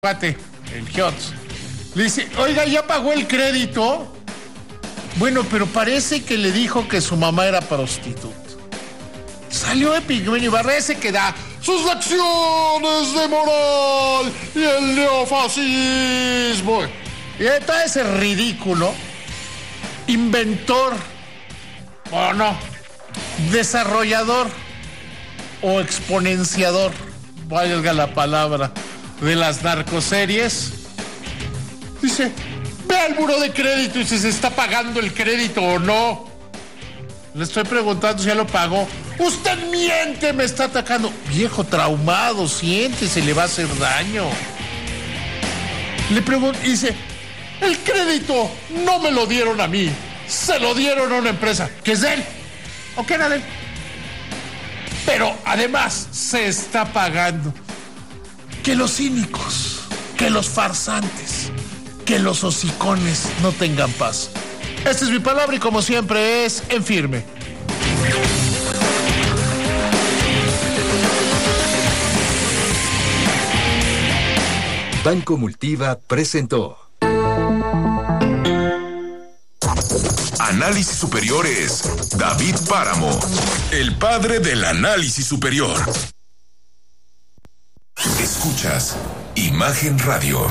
cuate, el Giotz, le dice, oiga, ¿ya pagó el crédito? Bueno, pero parece que le dijo que su mamá era prostituta. Salió Epigmenio Ibarra, ese que da sus lecciones de moral y el neofascismo. Y todo ese ridículo, inventor, o no, desarrollador o exponenciador, valga la palabra, de las narcoseries, dice, ve al buró de crédito y si se está pagando el crédito o no. Le estoy preguntando si ya lo pagó. Usted miente, me está atacando. Viejo traumado, siéntese, le va a hacer daño. Le pregunto, dice, el crédito no me lo dieron a mí, se lo dieron a una empresa, que es de él, o que era de él. Pero además se está pagando. Que los cínicos, que los farsantes, que los hocicones no tengan paz. Esta es mi palabra y como siempre es en firme. Banco Multiva presentó Análisis Superiores, David Páramo, el padre del análisis superior. Escuchas Imagen Radio.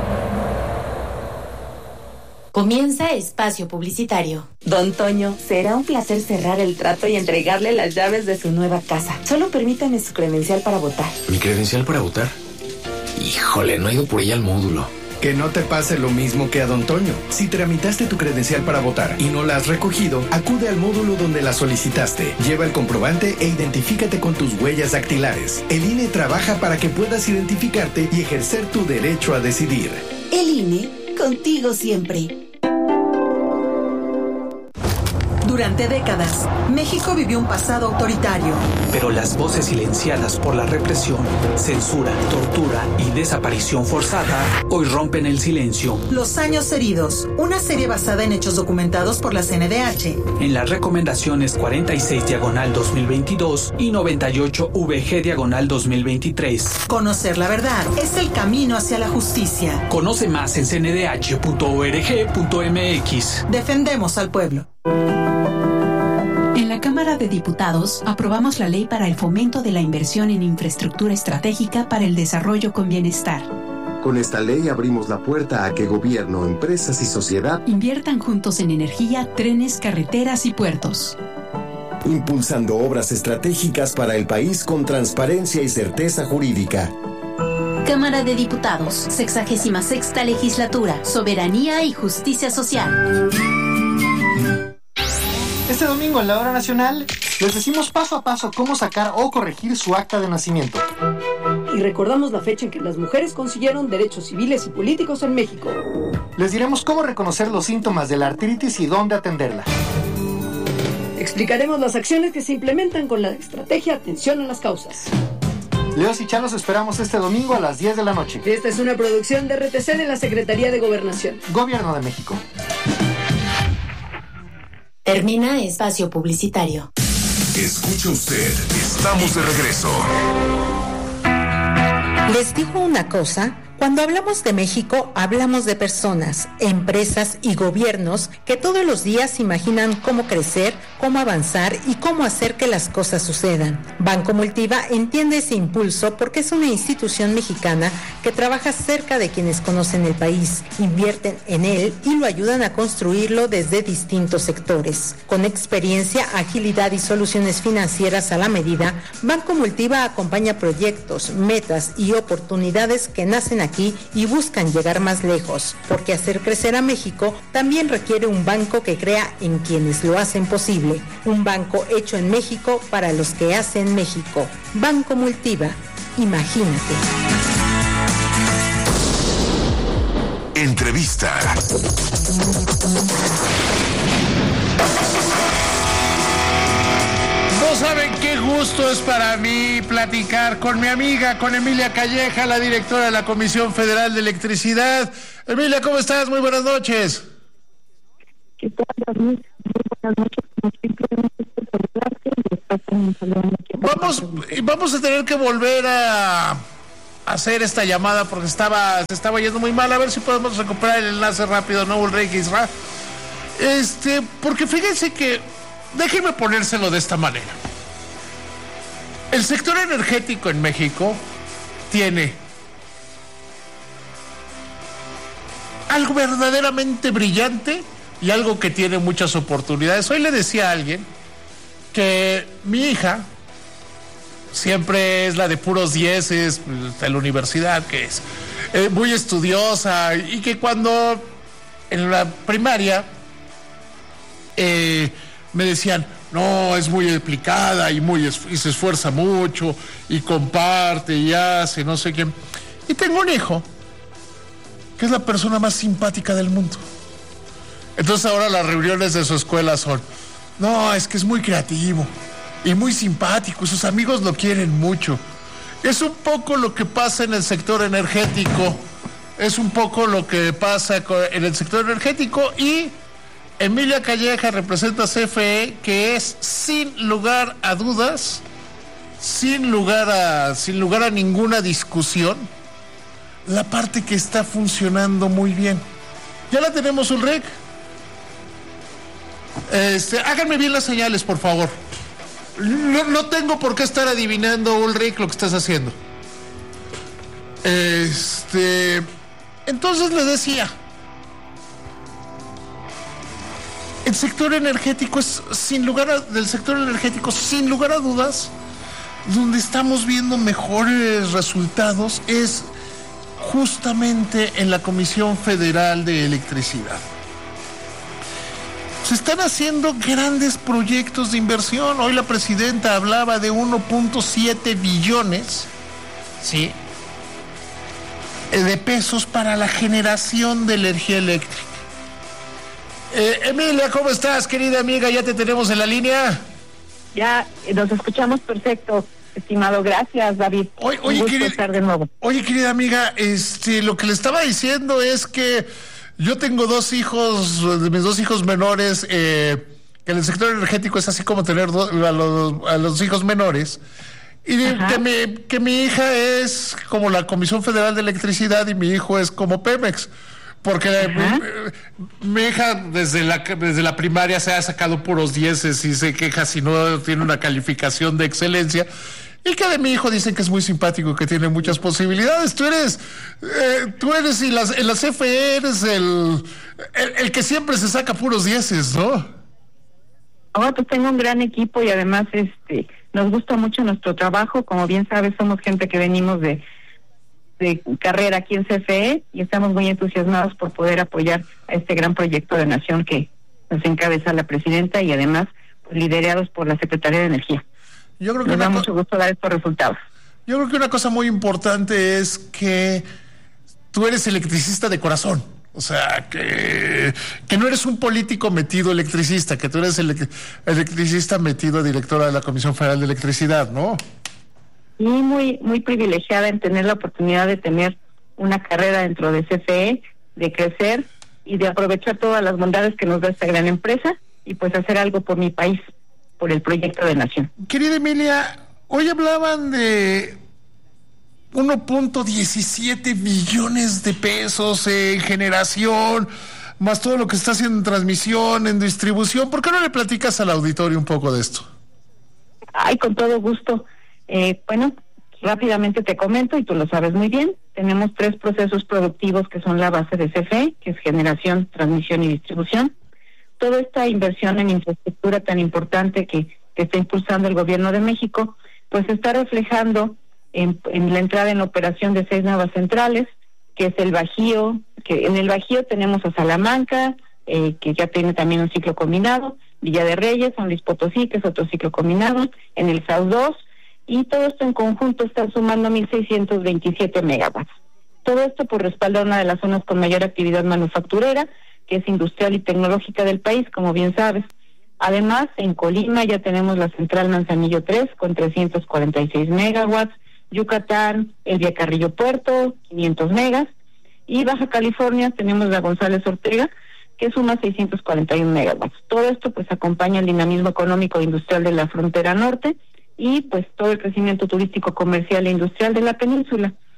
Comienza Espacio Publicitario. Don Toño, será un placer cerrar el trato y entregarle las llaves de su nueva casa. Solo permítame su credencial para votar. ¿Mi credencial para votar? Híjole, no he ido por ella al módulo. Que no te pase lo mismo que a Don Toño. Si tramitaste tu credencial para votar y no la has recogido, acude al módulo donde la solicitaste. Lleva el comprobante e identifícate con tus huellas dactilares. El INE trabaja para que puedas identificarte y ejercer tu derecho a decidir. El INE, contigo siempre. Durante décadas, México vivió un pasado autoritario. Pero las voces silenciadas por la represión, censura, tortura y desaparición forzada hoy rompen el silencio. Los años heridos, una serie basada en hechos documentados por la CNDH. En las recomendaciones 46/2022 y 98/VG/2023. Conocer la verdad es el camino hacia la justicia. Conoce más en cndh.org.mx. Defendemos al pueblo. En la Cámara de Diputados aprobamos la ley para el fomento de la inversión en infraestructura estratégica para el desarrollo con bienestar. Con esta ley abrimos la puerta a que gobierno, empresas y sociedad inviertan juntos en energía, trenes, carreteras y puertos. Impulsando obras estratégicas para el país con transparencia y certeza jurídica. Cámara de Diputados, 66ª Legislatura, Soberanía y Justicia Social. Este domingo en la Hora Nacional les decimos paso a paso cómo sacar o corregir su acta de nacimiento. Y recordamos la fecha en que las mujeres consiguieron derechos civiles y políticos en México. Les diremos cómo reconocer los síntomas de la artritis y dónde atenderla. Explicaremos las acciones que se implementan con la estrategia Atención a las Causas. Leos y Chalos esperamos este domingo a las 10 de la noche. Esta es una producción de RTC de la Secretaría de Gobernación. Gobierno de México. Termina Espacio Publicitario. Escuche usted, estamos de regreso. Les digo una cosa, cuando hablamos de México, hablamos de personas, empresas y gobiernos que todos los días imaginan cómo crecer, cómo avanzar y cómo hacer que las cosas sucedan. Banco Multiva entiende ese impulso porque es una institución mexicana que trabaja cerca de quienes conocen el país, invierten en él y lo ayudan a construirlo desde distintos sectores. Con experiencia, agilidad y soluciones financieras a la medida, Banco Multiva acompaña proyectos, metas y oportunidades que nacen aquí y buscan llegar más lejos, porque hacer crecer a México también requiere un banco que crea en quienes lo hacen posible, un banco hecho en México para los que hacen México. Banco Multiva, imagínate. Entrevista. No saben qué gusto es para mí platicar con mi amiga, con Emilia Calleja, la directora de la Comisión Federal de Electricidad. Emilia, ¿cómo estás? Muy buenas noches. ¿Qué tal, David? Muy buenas noches. Vamos a tener que volver a hacer esta llamada porque se estaba yendo muy mal. A ver si podemos recuperar el enlace rápido, ¿no, Ulrich Isra? Porque fíjense que, déjenme ponérselo de esta manera. El sector energético en México tiene algo verdaderamente brillante y algo que tiene muchas oportunidades. Hoy le decía a alguien que mi hija siempre es la de puros dieces de la universidad, que es muy estudiosa, y que cuando en la primaria me decían, no, es muy aplicada y se esfuerza mucho y comparte y hace no sé qué. Y tengo un hijo que es la persona más simpática del mundo. Entonces ahora las reuniones de su escuela son, no, es que es muy creativo y muy simpático, y sus amigos lo quieren mucho. Es un poco lo que pasa en el sector energético, y Emilia Calleja representa CFE, que es sin lugar a dudas, sin lugar a ninguna discusión, la parte que está funcionando muy bien. Ya la tenemos, Ulrich. Háganme bien las señales, por favor. No tengo por qué estar adivinando, Ulrich, lo que estás haciendo. Entonces les decía, el sector energético es sin lugar a dudas, donde estamos viendo mejores resultados es justamente en la Comisión Federal de Electricidad. Se están haciendo grandes proyectos de inversión. Hoy la presidenta hablaba de 1.7 billones, ¿sí?, de pesos para la generación de energía eléctrica. Emilia, ¿cómo estás, querida amiga? ¿Ya te tenemos en la línea? Ya, nos escuchamos perfecto, estimado. Gracias, David. Oye, estar de nuevo. Oye, querida amiga, lo que le estaba diciendo es que yo tengo dos hijos, de mis dos hijos menores, que en el sector energético es así como tener a los hijos menores, y que mi hija es como la Comisión Federal de Electricidad y mi hijo es como Pemex. Porque mi hija desde la primaria se ha sacado puros dieces y se queja si no tiene una calificación de excelencia. Y que de mi hijo dicen que es muy simpático, que tiene muchas posibilidades. Tú eres en la CFE eres el que siempre se saca puros dieces, ¿no? Ahora pues tengo un gran equipo y además nos gusta mucho nuestro trabajo. Como bien sabes, somos gente que venimos de carrera aquí en CFE y estamos muy entusiasmados por poder apoyar a este gran proyecto de nación que nos encabeza la presidenta y además pues, liderados por la Secretaría de Energía. Yo creo que nos da mucho gusto dar estos resultados. Yo creo que una cosa muy importante es que tú eres electricista de corazón. O sea, que no eres un político metido electricista, que tú eres electricista metido directora de la Comisión Federal de Electricidad, ¿no? Y muy privilegiada en tener la oportunidad de tener una carrera dentro de CFE, de crecer y de aprovechar todas las bondades que nos da esta gran empresa y pues hacer algo por mi país, por el proyecto de nación. Querida Emilia, hoy hablaban de 1.17 billones de pesos en generación, más todo lo que está haciendo en transmisión, en distribución. ¿Por qué no le platicas al auditorio un poco de esto? Ay, con todo gusto. Bueno, rápidamente te comento, y tú lo sabes muy bien, tenemos 3 procesos productivos que son la base de CFE, que es generación, transmisión y distribución. Toda esta inversión en infraestructura tan importante que está impulsando el gobierno de México, pues se está reflejando en la entrada en operación de 6 nuevas centrales, que es el Bajío, que en el Bajío tenemos a Salamanca, que ya tiene también un ciclo combinado, Villa de Reyes, San Luis Potosí, que es otro ciclo combinado, en el SAU 2, y todo esto en conjunto está sumando 1.627 megawatts. Todo esto por respaldar una de las zonas con mayor actividad manufacturera, que es industrial y tecnológica del país, como bien sabes. Además, en Colima ya tenemos la central Manzanillo 3 con 346 megawatts, Yucatán, el Vía Carrillo Puerto, 500 megas, y Baja California tenemos la González Ortega, que suma 641 megawatts. Todo esto pues acompaña el dinamismo económico e industrial de la frontera norte, y pues todo el crecimiento turístico, comercial e industrial de la península.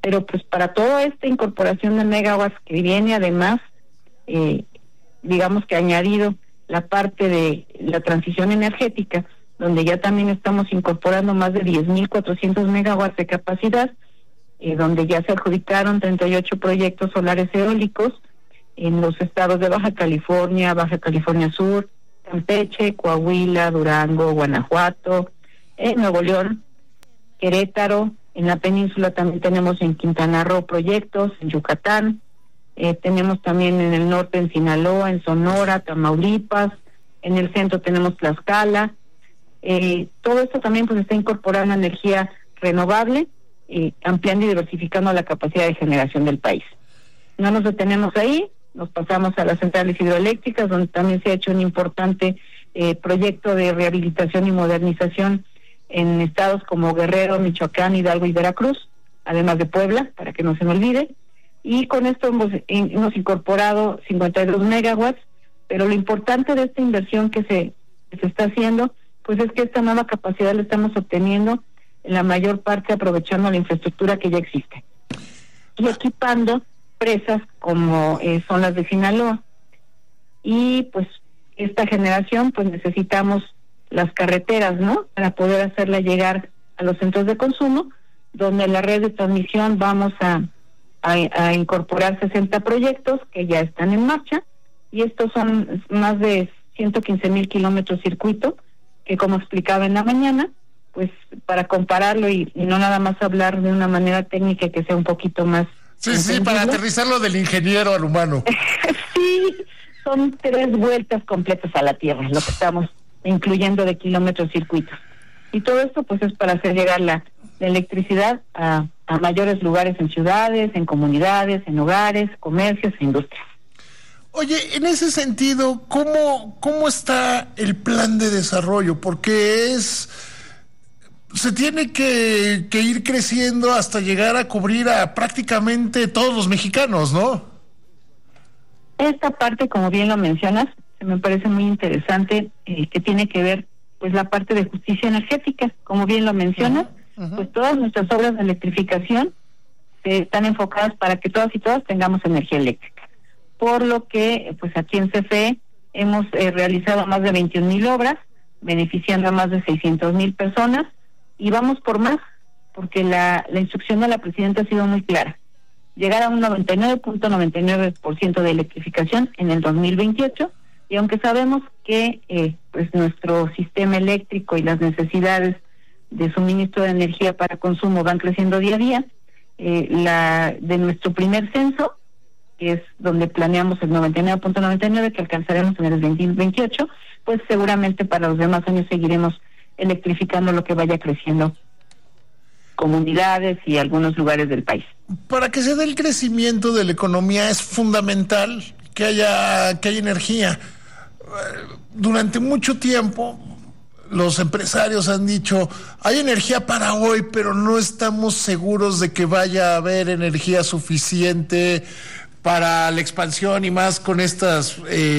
Pero pues para toda esta incorporación de megawatts que viene además, digamos que añadido la parte de la transición energética, donde ya también estamos incorporando más de 10.400 megawatts de capacidad, donde ya se adjudicaron 38 proyectos solares eólicos en los estados de Baja California Sur, Campeche, Coahuila, Durango, Guanajuato, Nuevo León, Querétaro. En la península también tenemos en Quintana Roo proyectos, en Yucatán, tenemos también en el norte en Sinaloa, en Sonora, Tamaulipas, en el centro tenemos Tlaxcala. Todo esto también pues está incorporando energía renovable, ampliando y diversificando la capacidad de generación del país. No nos detenemos ahí, nos pasamos a las centrales hidroeléctricas, donde también se ha hecho un importante proyecto de rehabilitación y modernización en estados como Guerrero, Michoacán, Hidalgo y Veracruz, además de Puebla, para que no se me olvide. Y con esto hemos incorporado 52 megawatts, pero lo importante de esta inversión que se está haciendo, pues es que esta nueva capacidad la estamos obteniendo en la mayor parte aprovechando la infraestructura que ya existe y equipando presas como son las de Sinaloa. Y pues esta generación, pues necesitamos las carreteras, ¿no? Para poder hacerla llegar a los centros de consumo, donde en la red de transmisión vamos a incorporar 60 proyectos que ya están en marcha, y estos son más de 115,000 kilómetros circuito, que como explicaba en la mañana, pues para compararlo y no nada más hablar de una manera técnica que sea un poquito más... Sí, para aterrizarlo del ingeniero al humano. Sí, son 3 vueltas completas a la Tierra, lo que estamos incluyendo de kilómetros circuitos. Y todo esto pues es para hacer llegar la electricidad a mayores lugares en ciudades, en comunidades, en hogares, comercios e industrias. Oye, en ese sentido, ¿cómo está el plan de desarrollo? Porque se tiene que ir creciendo hasta llegar a cubrir a prácticamente todos los mexicanos, ¿no? Esta parte, como bien lo mencionas, me parece muy interesante, que tiene que ver pues la parte de justicia energética, como bien lo mencionas. Pues todas nuestras obras de electrificación están enfocadas para que todas y todas tengamos energía eléctrica, por lo que pues aquí en CFE hemos realizado más de 21,000 obras, beneficiando a más de 600,000 personas, y vamos por más, porque la instrucción de la presidenta ha sido muy clara: llegar a un 99.99% de electrificación en el 2028. Y aunque sabemos que pues nuestro sistema eléctrico y las necesidades de suministro de energía para consumo van creciendo día a día, de nuestro primer censo, que es donde planeamos el 99.99 que alcanzaremos en el 2028, pues seguramente para los demás años seguiremos electrificando lo que vaya creciendo, comunidades y algunos lugares del país. Para que se dé el crecimiento de la economía es fundamental que haya energía. Durante mucho tiempo los empresarios han dicho: hay energía para hoy, pero no estamos seguros de que vaya a haber energía suficiente para la expansión, y más con estas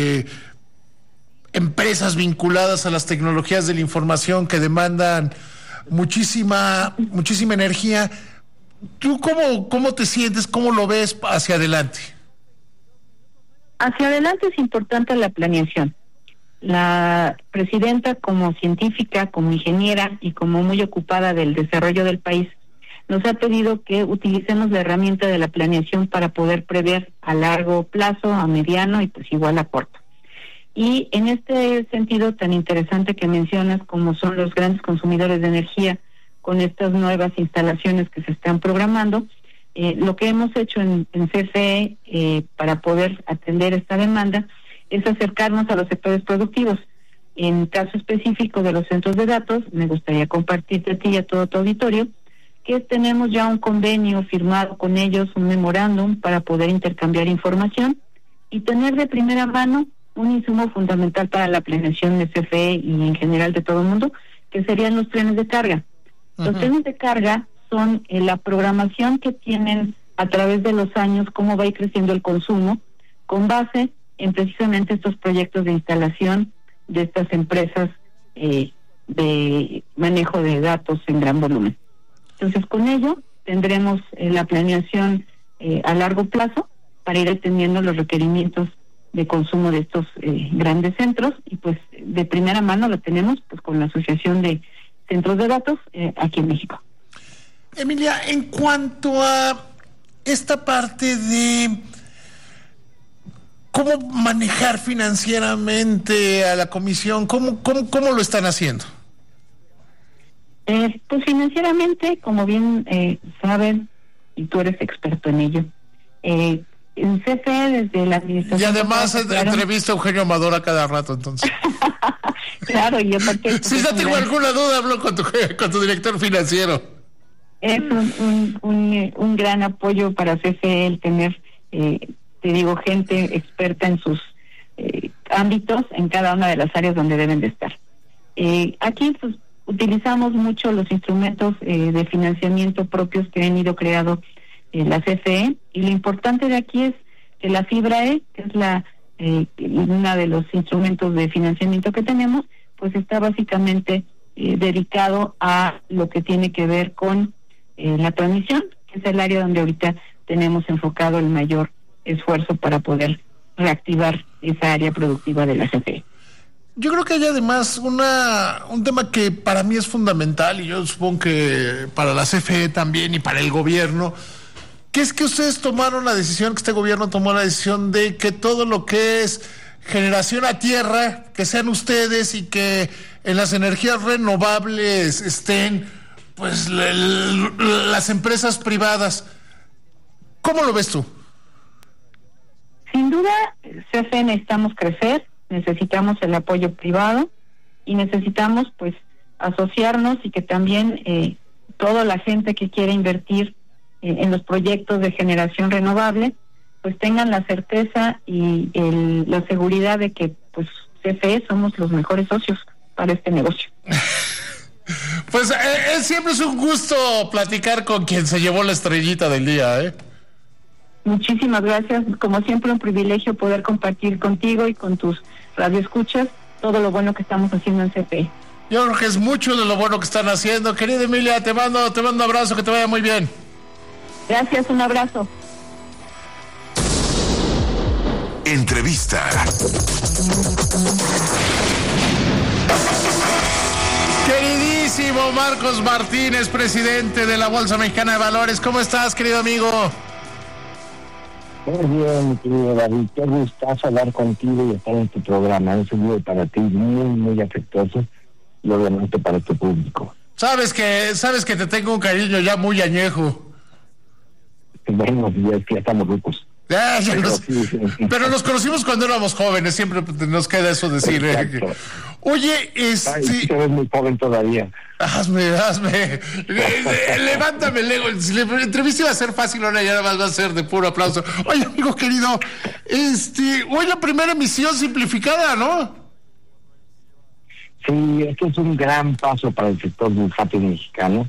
empresas vinculadas a las tecnologías de la información que demandan muchísima energía. ¿Tú cómo te sientes? ¿Cómo lo ves hacia adelante? Hacia adelante es importante la planeación. La presidenta, como científica, como ingeniera y como muy ocupada del desarrollo del país, nos ha pedido que utilicemos la herramienta de la planeación para poder prever a largo plazo, a mediano y pues igual a corto. Y en este sentido tan interesante que mencionas, como son los grandes consumidores de energía con estas nuevas instalaciones que se están programando, lo que hemos hecho en CFE para poder atender esta demanda es acercarnos a los sectores productivos. En caso específico de los centros de datos, me gustaría compartirte a ti y a todo tu auditorio que tenemos ya un convenio firmado con ellos, un memorándum para poder intercambiar información y tener de primera mano un insumo fundamental para la planeación de CFE y en general de todo el mundo, que serían los trenes de carga. Los trenes de carga son la programación que tienen a través de los años, cómo va a ir creciendo el consumo, con base en precisamente estos proyectos de instalación de estas empresas de manejo de datos en gran volumen. Entonces, con ello, tendremos la planeación a largo plazo para ir atendiendo los requerimientos de consumo de estos grandes centros, y pues de primera mano lo tenemos pues con la Asociación de Centros de Datos aquí en México. Emilia, en cuanto a esta parte de cómo manejar financieramente a la comisión, ¿cómo lo están haciendo? Pues financieramente, como bien saben, y tú eres experto en ello, en CFE desde la administración... Y además entrevista a Eugenio Amador a cada rato, entonces. Claro, y aparte... Si no tengo alguna duda, hablo con tu director financiero. Es un gran apoyo para CFE el tener, te digo, gente experta en sus ámbitos, en cada una de las áreas donde deben de estar. Aquí pues utilizamos mucho los instrumentos de financiamiento propios que han ido creando la CFE, y lo importante de aquí es que la FIBRAE, que es una de los instrumentos de financiamiento que tenemos, pues está básicamente dedicado a lo que tiene que ver con la transmisión, que es el área donde ahorita tenemos enfocado el mayor esfuerzo para poder reactivar esa área productiva de la CFE. Yo creo que hay además un tema que para mí es fundamental, y yo supongo que para la CFE también y para el gobierno, que es que ustedes tomaron la decisión, que este gobierno tomó la decisión de que todo lo que es generación a tierra, que sean ustedes, y que en las energías renovables estén pues las empresas privadas. ¿Cómo lo ves tú? Sin duda, CFE necesitamos crecer, necesitamos el apoyo privado y necesitamos pues asociarnos, y que también toda la gente que quiera invertir en los proyectos de generación renovable pues tengan la certeza y la seguridad de que pues CFE somos los mejores socios para este negocio. Pues siempre es un gusto platicar con quien se llevó la estrellita del día, Muchísimas gracias, como siempre un privilegio poder compartir contigo y con tus radioescuchas todo lo bueno que estamos haciendo en CFE. Yo creo que es mucho de lo bueno que están haciendo. Querida Emilia, te mando un abrazo, que te vaya muy bien. Gracias, un abrazo. Entrevista. Queridísimo Marcos Martínez, presidente de la Bolsa Mexicana de Valores. ¿Cómo estás, querido amigo? Muy bien, mi querido David. Qué gustazo hablar contigo y estar en tu programa. Es un día para ti muy, muy afectuoso, y obviamente para tu público. Sabes que te tengo un cariño ya muy añejo. Bueno, ya estamos ricos. Pero nos conocimos cuando éramos jóvenes, siempre nos queda eso decir. Oye, Ay, eres muy joven todavía. Hazme. Levántame el ego. Si la entrevista iba a ser fácil, ahora ya nada más va a ser de puro aplauso. Oye, amigo querido, hoy la primera emisión simplificada, ¿no? Sí, esto es un gran paso para el sector bursátil mexicano.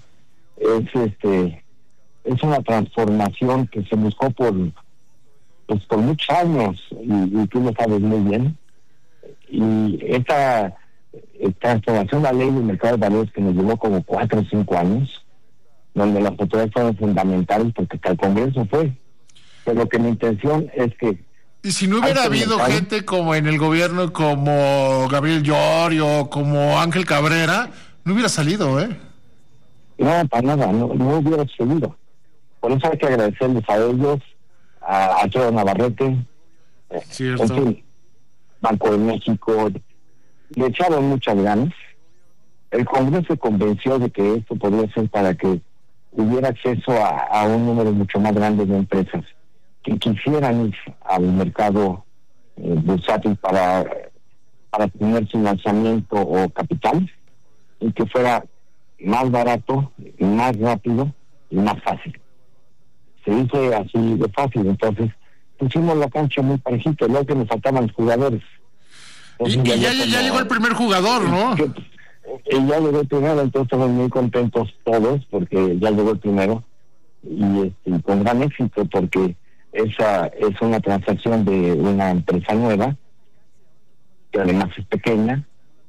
Es una transformación que se buscó por muchos años, y tú lo sabes muy bien. Y esta transformación de la ley del mercado de valores, que nos llevó como 4 o 5 años, donde las autoridades fueron fundamentales, porque hasta el Congreso fue. Pero que mi intención es que... Y si no hubiera habido gente como en el gobierno, como Gabriel Llorio, como Ángel Cabrera, no hubiera salido, No, para nada, no hubiera sucedido. Por eso hay que agradecerles a ellos, a Alfredo Navarrete, Cierto. En fin, Banco de México, le echaron muchas ganas. El Congreso se convenció de que esto podría ser para que hubiera acceso a un número mucho más grande de empresas que quisieran ir al mercado bursátil para tener financiamiento o capital, y que fuera más barato, más rápido y más fácil. Se hizo así de fácil, entonces pusimos la cancha muy parejita, luego que nos faltaban los jugadores. Entonces, ya llegó el primer jugador, ¿no? Ya llegó el primero, entonces estamos muy contentos todos porque ya llegó el primero, y con gran éxito, porque esa es una transacción de una empresa nueva, que además es pequeña,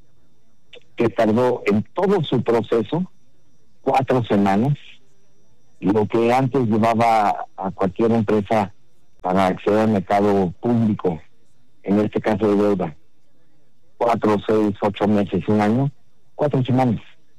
que tardó en todo su proceso 4 semanas, lo que antes llevaba a cualquier empresa para acceder al mercado público, en este caso de deuda, 4, 6, 8 meses, un año, 4 semanas.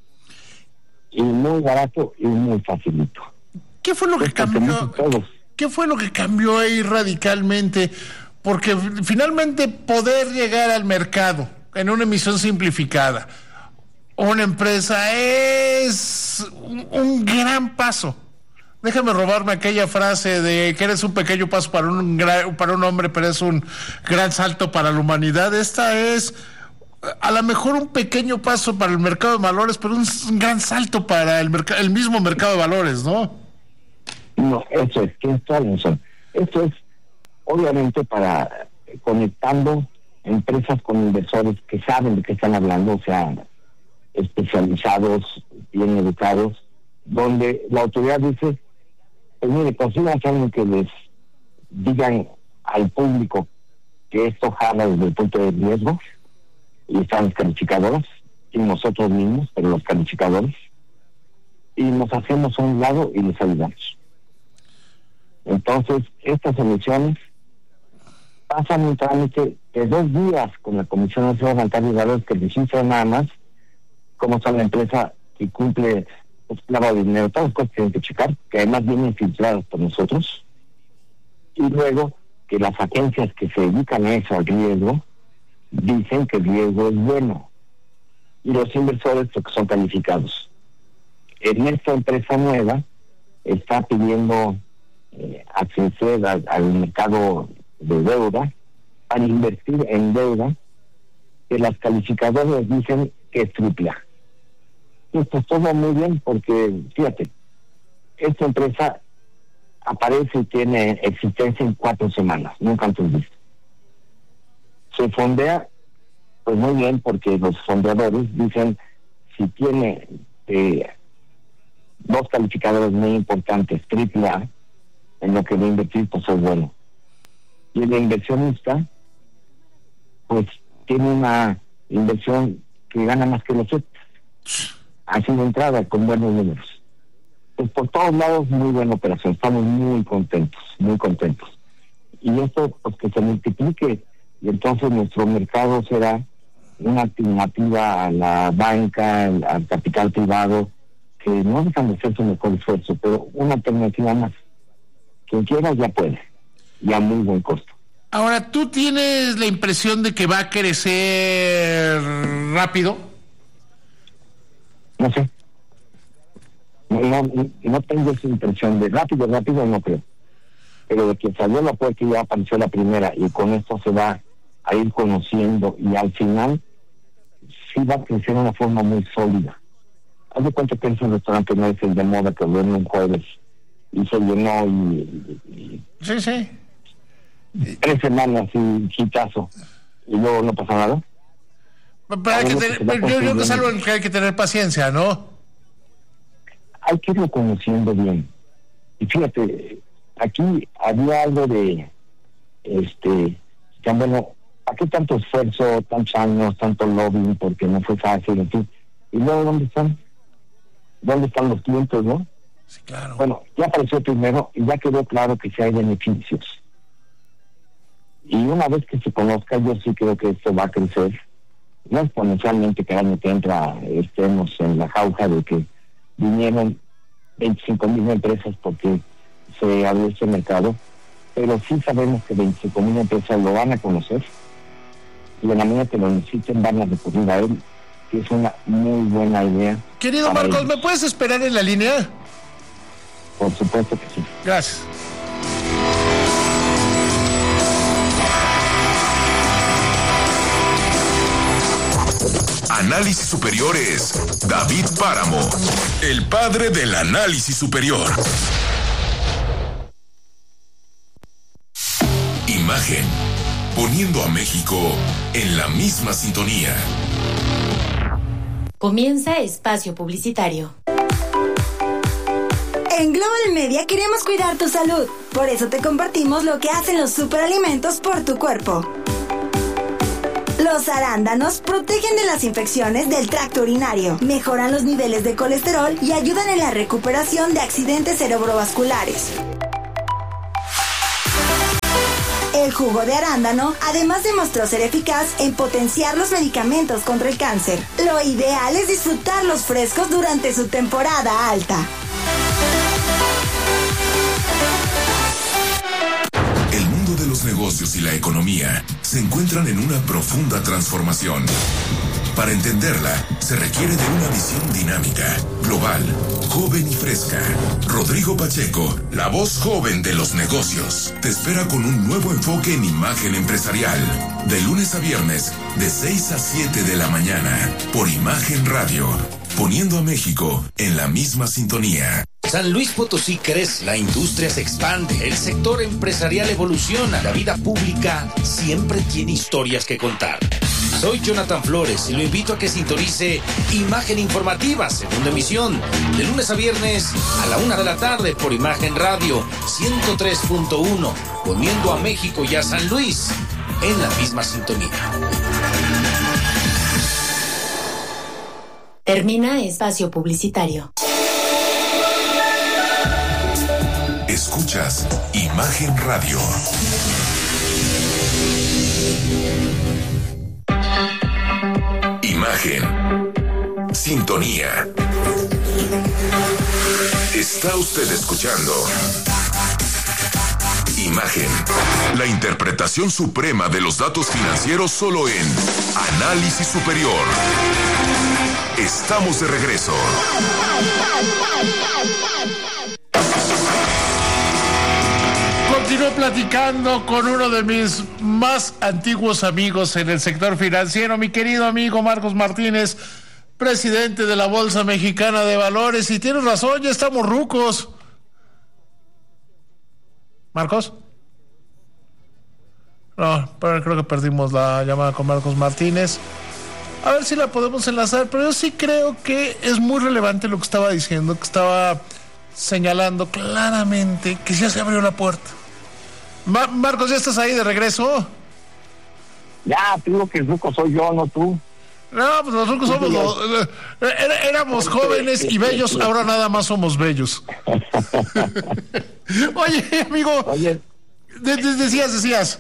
Y muy barato y muy facilito. ¿Qué fue lo que cambió? ¿Qué fue lo que cambió ahí radicalmente? Porque finalmente poder llegar al mercado en una emisión simplificada, una empresa es un gran paso. Déjame robarme aquella frase de que eres un pequeño paso para un hombre, pero es un gran salto para la humanidad. Esta es a lo mejor un pequeño paso para el mercado de valores, pero un gran salto para el mismo mercado de valores, ¿no? No, eso es, tienes toda la razón. Esto es obviamente para conectando empresas con inversores que saben de qué están hablando, o sea, especializados, bien educados, donde la autoridad dice, pues mire, consigan alguien que les digan al público que esto jala desde el punto de riesgo, y están los calificadores, y nosotros mismos, pero los calificadores, y nos hacemos a un lado y les ayudamos. Entonces, estas emisiones pasan un trámite de 2 días con la Comisión Nacional Bancaria de Valores, que registra nada más cómo está la empresa que cumple lavado de dinero, todas las cosas que tienen que checar, que además vienen filtradas por nosotros, y luego que las agencias que se dedican a eso, al riesgo, dicen que el riesgo es bueno, y los inversores que son calificados. En esta empresa nueva está pidiendo acceder al mercado de deuda, para invertir en deuda, que las calificadoras dicen que es AAA. Esto es todo muy bien porque, fíjate, esta empresa aparece y tiene existencia en 4 semanas, nunca antes visto. Se fondea, pues muy bien, porque los fondeadores dicen, si tiene 2 calificadores muy importantes, AAA, en lo que va a invertir, pues es bueno. Y el inversionista, pues tiene una inversión que gana más que los otros. Así de entrada, con buenos números. Pues por todos lados, muy buena operación. Estamos muy contentos, muy contentos. Y esto, pues que se multiplique, y entonces nuestro mercado será una alternativa a la banca, al capital privado, que no dejan de hacer su mejor esfuerzo, pero una alternativa más. Quien quiera ya puede, y a muy buen costo. Ahora, ¿tú tienes la impresión de que va a crecer rápido? No sé. No tengo esa impresión de rápido, no creo. Pero de que salió la puerta y ya apareció la primera, y con esto se va a ir conociendo, y al final sí va a crecer de una forma muy sólida. Haz de cuenta que es un restaurante, no es el de moda que lo ven un jueves y se llenó y sí 3 semanas y hitazo y luego no pasa nada. Yo creo que es algo en que hay que tener paciencia, ¿no? Hay que irlo conociendo bien. Y fíjate, aquí había algo de bueno, ¿para qué tanto esfuerzo, tantos años, tanto lobbying? Porque no fue fácil, en fin. Y luego, ¿dónde están los clientes, no? Sí, claro. Bueno, ya apareció primero y ya quedó claro que sí hay beneficios. Y una vez que se conozca, yo sí creo que esto va a crecer. No exponencialmente, que el año que entra estemos en la jauja de que vinieron 25,000 empresas porque se abrió este mercado, pero sí sabemos que 25,000 empresas lo van a conocer, y en la medida que lo necesiten van a recurrir a él, que es una muy buena idea. Querido Marcos, ellos. ¿Me puedes esperar en la línea? Por supuesto que sí. Gracias. Análisis Superior es David Páramo, el padre del análisis superior. Imagen, poniendo a México en la misma sintonía. Comienza espacio publicitario. En Global Media queremos cuidar tu salud. Por eso te compartimos lo que hacen los superalimentos por tu cuerpo. Los arándanos protegen de las infecciones del tracto urinario, mejoran los niveles de colesterol y ayudan en la recuperación de accidentes cerebrovasculares. El jugo de arándano además demostró ser eficaz en potenciar los medicamentos contra el cáncer. Lo ideal es disfrutarlos frescos durante su temporada alta. El mundo de los negocios y la economía se encuentran en una profunda transformación. Para entenderla, se requiere de una visión dinámica, global, joven y fresca. Rodrigo Pacheco, la voz joven de los negocios, te espera con un nuevo enfoque en imagen empresarial. De lunes a viernes, de 6 a 7 de la mañana, por Imagen Radio, poniendo a México en la misma sintonía. San Luis Potosí crece, la industria se expande, el sector empresarial evoluciona, la vida pública siempre tiene historias que contar. Soy Jonathan Flores y lo invito a que sintonice Imagen Informativa, segunda emisión, de lunes a viernes a la 1 de la tarde por Imagen Radio 103.1, poniendo a México y a San Luis en la misma sintonía. Termina espacio publicitario. Escuchas Imagen Radio. Imagen. Sintonía. Está usted escuchando Imagen. La interpretación suprema de los datos financieros solo en Análisis Superior. Estamos de regreso. Continúo platicando con uno de mis más antiguos amigos en el sector financiero, mi querido amigo Marcos Martínez, presidente de la Bolsa Mexicana de Valores. Y tienes razón, ya estamos rucos. ¿Marcos? No, pero creo que perdimos la llamada con Marcos Martínez. A ver si la podemos enlazar, pero yo sí creo que es muy relevante lo que estaba diciendo, que estaba señalando claramente que ya se abrió la puerta. Marcos, ¿ya estás ahí de regreso? Ya, te digo que el ruco soy yo, no tú. No, pues los rucos somos éramos jóvenes y bellos, ahora nada más somos bellos. Oye, amigo, decías.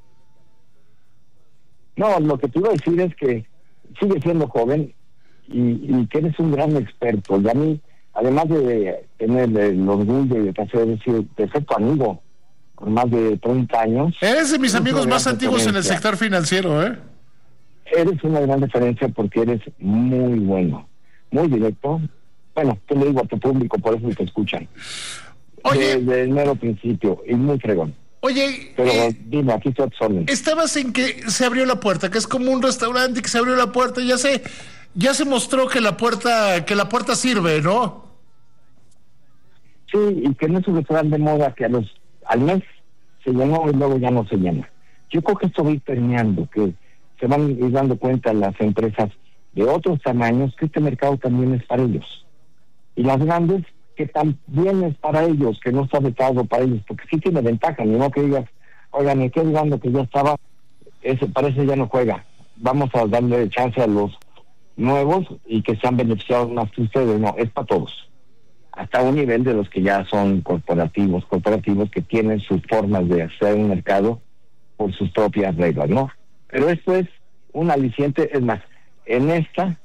No, lo que te iba a decir es que sigues siendo joven y que eres un gran experto. Y a mí, además de tener el orgullo y de ser perfecto amigo, con más de 30 años. Eres de mis amigos más antiguos en el sector financiero, ¿eh? Eres una gran referencia porque eres muy bueno, muy directo. Bueno, te lo digo a tu público, por eso te escuchan. Oye, desde el mero principio, y muy fregón. Oye, pero dime, aquí estoy a tus órdenes. Estabas en que se abrió la puerta, que es como un restaurante que se abrió la puerta, y ya se mostró que la puerta sirve, ¿no? Sí, y que no es un restaurante de moda que al mes se llenó y luego ya no se llena. Yo creo que esto va a ir permeando, que se van a ir dando cuenta las empresas de otros tamaños que este mercado también es para ellos. Y las grandes, que también es para ellos, que no está vetado para ellos, porque sí tiene ventaja, ni no que digas, oigan, me quedé dudando que ya estaba, ese parece ya no juega. Vamos a darle chance a los nuevos y que se han beneficiado más que ustedes. No, es para todos. Hasta un nivel de los que ya son corporativos que tienen sus formas de hacer un mercado por sus propias reglas, ¿no? Pero esto es un aliciente, es más, en esta,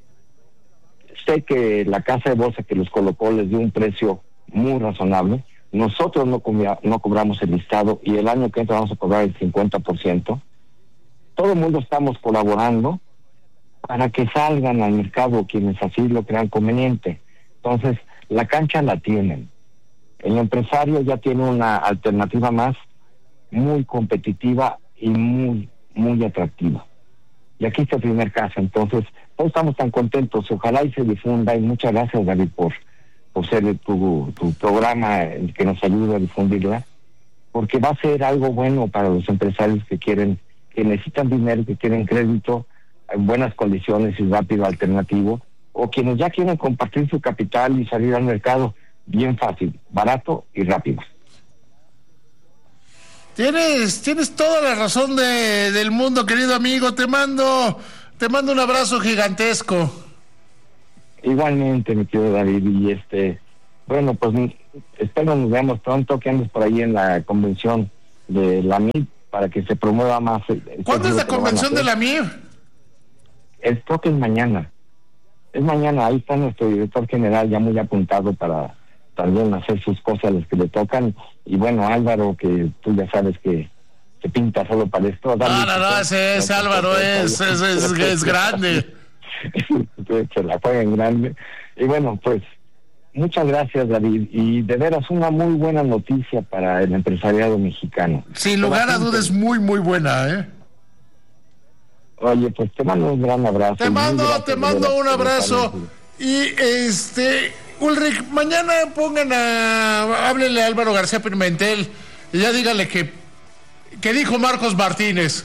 sé que la casa de bolsa que los colocó les dio un precio muy razonable. Nosotros no cobramos el listado y el año que entra vamos a cobrar el 50%. Todo el mundo estamos colaborando para que salgan al mercado quienes así lo crean conveniente. Entonces, la cancha la tienen. El empresario ya tiene una alternativa más muy competitiva y muy, muy atractiva. Y aquí está el primer caso. Entonces, todos estamos tan contentos. Ojalá y se difunda. Y muchas gracias, David, por ser tu programa el que nos ayuda a difundirla. Porque va a ser algo bueno para los empresarios que necesitan dinero, que quieren crédito en buenas condiciones y rápido alternativo, o quienes ya quieren compartir su capital y salir al mercado bien fácil, barato y rápido. Tienes toda la razón del mundo, querido amigo. Te mando un abrazo gigantesco. Igualmente, mi querido David, y bueno, pues espero nos veamos pronto, que andes por ahí en la convención de la MIB para que se promueva más. ¿Cuándo es la convención de la MIB? Creo que es mañana. Es mañana, ahí está nuestro director general ya muy apuntado para también hacer sus cosas las que le tocan. Y bueno, Álvaro, que tú ya sabes que se pinta solo para esto. No, ese Álvaro es grande. Se la juega en grande. Y bueno, pues muchas gracias, David, y de veras una muy buena noticia para el empresariado mexicano. Sin lugar a dudas, muy, muy buena, ¿eh? Oye, pues te mando un gran abrazo. Te mando un abrazo. Y Ulrich, mañana háblele a Álvaro García Pimentel y ya dígale que dijo Marcos Martínez.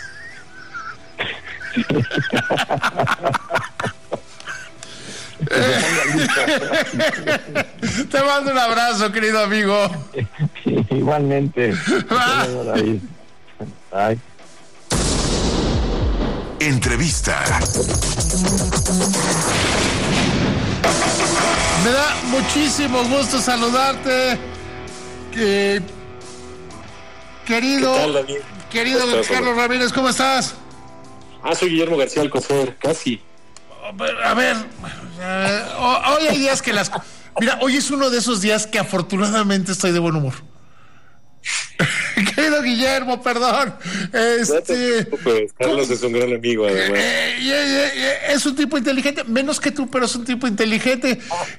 Te mando un abrazo, querido amigo. Igualmente. Bye. Entrevista. Me da muchísimo gusto saludarte, querido. ¿Qué tal, Carlos Ramírez, ¿cómo estás? Soy Guillermo García Alcocer, casi. A ver, hoy hay días que mira, hoy es uno de esos días que afortunadamente estoy de buen humor. Querido Guillermo, perdón. No te preocupes, Carlos es un gran amigo, además. Es un tipo inteligente, menos que tú, pero es un tipo inteligente.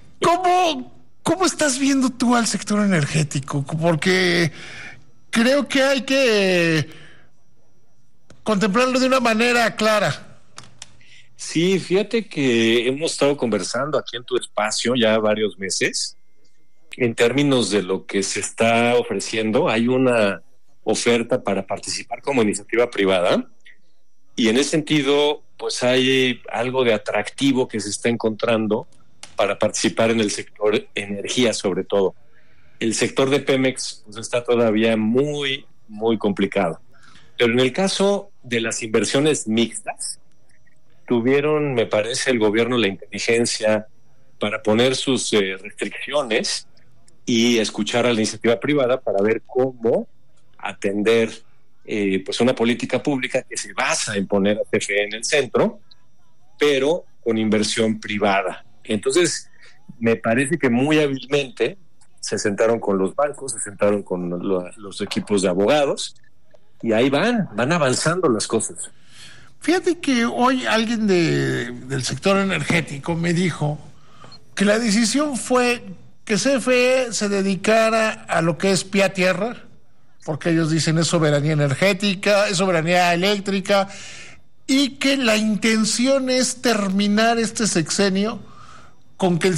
¿Cómo estás viendo tú al sector energético? Porque creo que hay que contemplarlo de una manera clara. Sí, fíjate que hemos estado conversando aquí en tu espacio ya varios meses. En términos de lo que se está ofreciendo, hay una oferta para participar como iniciativa privada y en ese sentido, pues hay algo de atractivo que se está encontrando para participar en el sector energía, sobre todo. El sector de Pemex pues, está todavía muy, muy complicado. Pero en el caso de las inversiones mixtas, tuvieron, me parece, el gobierno la inteligencia para poner sus restricciones y escuchar a la iniciativa privada para ver cómo atender pues una política pública que se basa en poner a CFE en el centro, pero con inversión privada. Entonces, me parece que muy hábilmente se sentaron con los bancos, se sentaron con los equipos de abogados y ahí van avanzando las cosas. Fíjate que hoy alguien del sector energético me dijo que la decisión fue que CFE se dedicara a lo que es pie a tierra, porque ellos dicen es soberanía energética, es soberanía eléctrica, y que la intención es terminar este sexenio con que el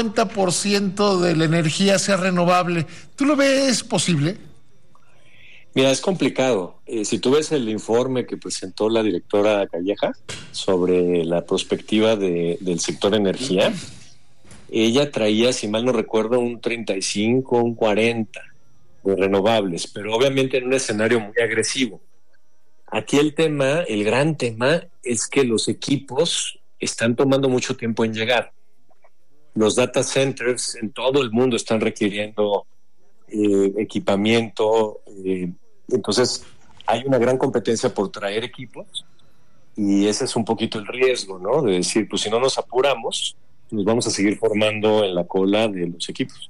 50% de la energía sea renovable. ¿Tú lo ves posible? Mira, es complicado. Si tú ves el informe que presentó la directora Calleja sobre la perspectiva del sector energía, ella traía, si mal no recuerdo, un 35, un 40 de renovables, pero obviamente en un escenario muy agresivo. Aquí el gran tema es que los equipos están tomando mucho tiempo en llegar. Los data centers en todo el mundo están requiriendo equipamiento, entonces hay una gran competencia por traer equipos y ese es un poquito el riesgo, ¿no? De decir, pues si no nos apuramos, nos vamos a seguir formando en la cola de los equipos.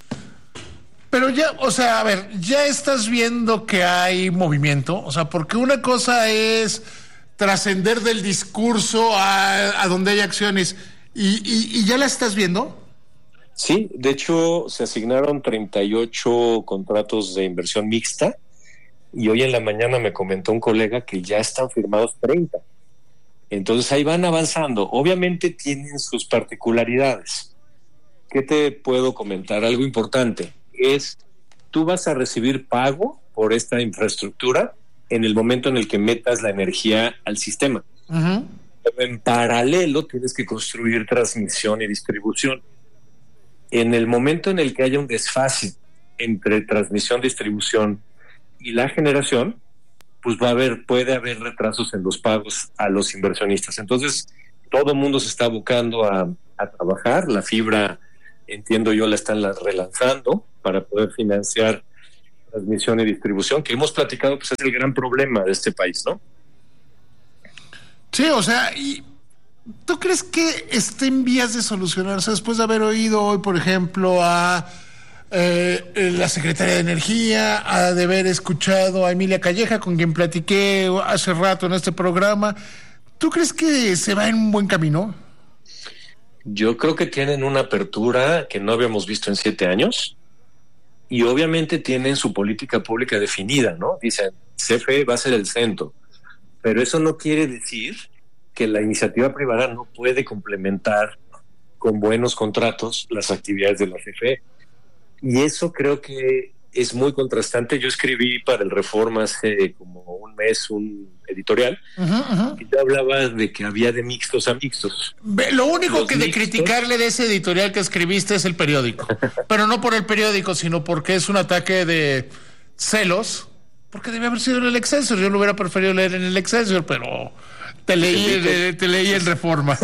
Pero ya, o sea, a ver, ya estás viendo que hay movimiento, o sea, porque una cosa es trascender del discurso a donde hay acciones, y ya la estás viendo. Sí, de hecho se asignaron 38 contratos de inversión mixta y hoy en la mañana me comentó un colega que ya están firmados 30. Entonces ahí van avanzando. Obviamente tienen sus particularidades. ¿Qué te puedo comentar? Algo importante es, tú vas a recibir pago por esta infraestructura en el momento en el que metas la energía al sistema. Uh-huh. Pero en paralelo tienes que construir transmisión y distribución. En el momento en el que haya un desfase entre transmisión, distribución y la generación, pues puede haber retrasos en los pagos a los inversionistas. Entonces, todo el mundo se está abocando a trabajar. La fibra, entiendo yo, la están relanzando para poder financiar transmisión y distribución, que hemos platicado, pues es el gran problema de este país, ¿no? Sí, o sea, ¿y tú crees que esté en vías de solucionarse después de haber oído hoy, por ejemplo, a la secretaria de Energía, de haber escuchado a Emilia Calleja, con quien platiqué hace rato en este programa? ¿Tú crees que se va en un buen camino? Yo creo que tienen una apertura que no habíamos visto en 7 años y obviamente tienen su política pública definida, ¿no? Dicen, CFE va a ser el centro, pero eso no quiere decir que la iniciativa privada no puede complementar con buenos contratos las actividades de la CFE. Y eso creo que es muy contrastante. Yo escribí para el Reforma hace como un mes un editorial y yo hablaba de que había de mixtos a mixtos. Lo único que de criticarle de ese editorial que escribiste es el periódico, pero no por el periódico, sino porque es un ataque de celos, porque debe haber sido en el Excelsior. Yo lo hubiera preferido leer en el Excelsior, pero te leí en Reforma.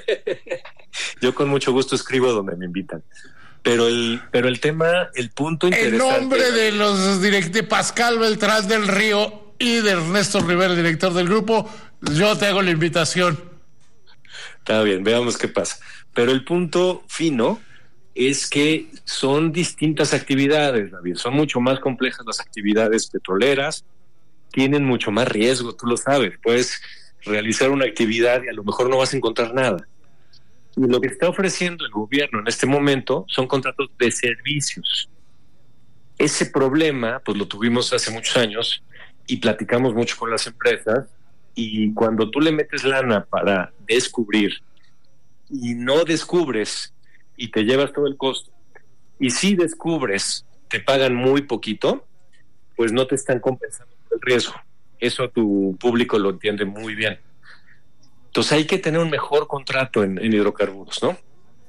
Yo con mucho gusto escribo donde me invitan. Pero el tema, el punto interesante... En nombre de los de Pascal Beltrán del Río y de Ernesto Rivera, director del grupo, yo te hago la invitación. Está bien, veamos qué pasa. Pero el punto fino es que son distintas actividades, David. Son mucho más complejas las actividades petroleras, tienen mucho más riesgo, tú lo sabes. Puedes realizar una actividad y a lo mejor no vas a encontrar nada. Y lo que está ofreciendo el gobierno en este momento son contratos de servicios. Ese problema, pues lo tuvimos hace muchos años y platicamos mucho con las empresas, y cuando tú le metes lana para descubrir y no descubres y te llevas todo el costo, y si descubres te pagan muy poquito, pues no te están compensando el riesgo. Eso tu público lo entiende muy bien. Entonces hay que tener un mejor contrato en hidrocarburos, ¿no?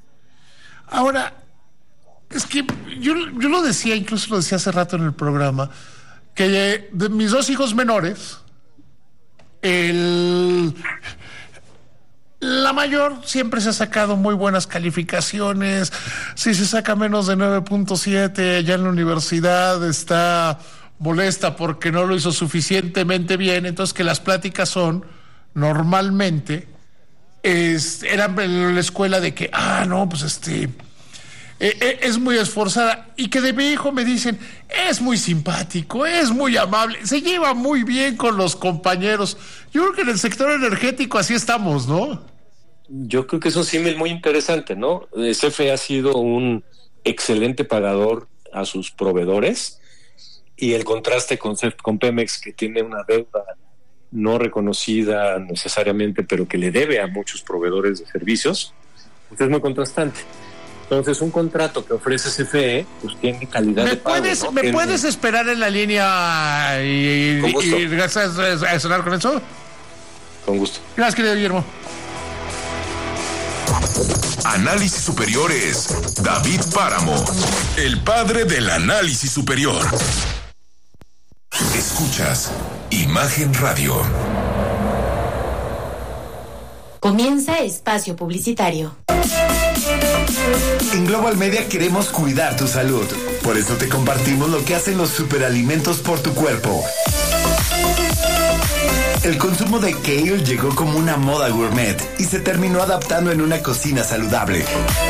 Ahora, es que yo lo decía, incluso lo decía hace rato en el programa, que de mis 2 hijos menores, la mayor siempre se ha sacado muy buenas calificaciones. Si se saca menos de 9.7 ya en la universidad está molesta porque no lo hizo suficientemente bien. Entonces, que las pláticas son normalmente eran en la escuela de que no, pues es muy esforzada, y que de mi hijo me dicen, es muy simpático, es muy amable, se lleva muy bien con los compañeros. Yo creo que en el sector energético así estamos, ¿no? Yo creo que es un símil muy interesante, ¿no? CFE ha sido un excelente pagador a sus proveedores, y el contraste con Pemex, que tiene una deuda no reconocida necesariamente, pero que le debe a muchos proveedores de servicios, pues es muy contrastante. Entonces, un contrato que ofrece CFE, pues tiene calidad de pago, ¿no? ¿Me puedes esperar en la línea y gracias a cerrar con eso? Con gusto. Gracias, querido Guillermo. Análisis Superior es David Páramo, el padre del análisis superior. Escuchas Imagen Radio. Comienza espacio publicitario. En Global Media queremos cuidar tu salud. Por eso te compartimos lo que hacen los superalimentos por tu cuerpo. El consumo de kale llegó como una moda gourmet y se terminó adaptando en una cocina saludable.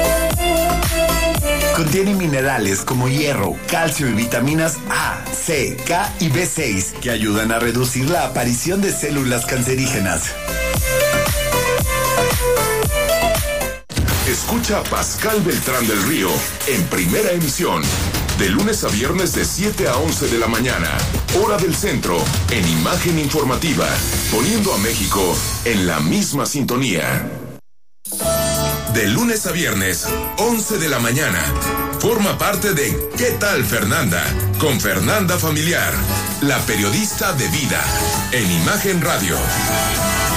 Contiene minerales como hierro, calcio y vitaminas A, C, K y B6 que ayudan a reducir la aparición de células cancerígenas. Escucha a Pascal Beltrán del Río en Primera Emisión, de lunes a viernes de 7 a 11 de la mañana, hora del centro, en Imagen Informativa, poniendo a México en la misma sintonía. De lunes a viernes, 11 de la mañana. Forma parte de ¿Qué tal, Fernanda? Con Fernanda Familiar, la periodista de vida, en Imagen Radio.